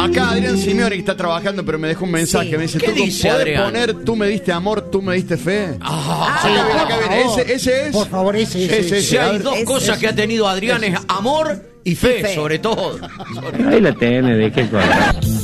Acá Adrián Simeone, que está trabajando, pero me dejó un mensaje. Sí. Me dice, ¿Qué ¿tú dice podés Adrián? poner tú me diste amor, tú me diste fe? Acá viene. Ese es. Por favor, ese. Si hay dos Es- cosas que ha tenido Adrián es amor y fe, fe. sobre todo. Ahí la tenés, ¿de qué cosa?